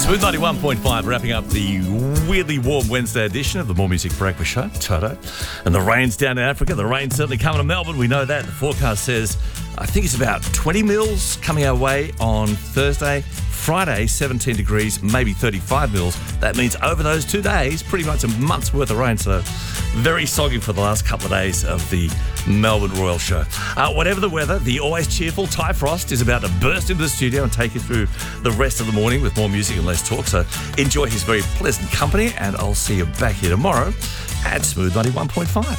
Smooth 91.5, wrapping up the weirdly warm Wednesday edition of the More Music Breakfast Show. Toto. And the rain's down in Africa. The rain's certainly coming to Melbourne. We know that. The forecast says, I think it's about 20 mils coming our way on Thursday. Friday, 17 degrees, maybe 35 mils. That means over those 2 days, pretty much a month's worth of rain. So very soggy for the last couple of days of the Melbourne Royal Show. Whatever the weather, the always cheerful Ty Frost is about to burst into the studio and take you through the rest of the morning with more music and less talk. So enjoy his very pleasant company, and I'll see you back here tomorrow at Smooth 91.5.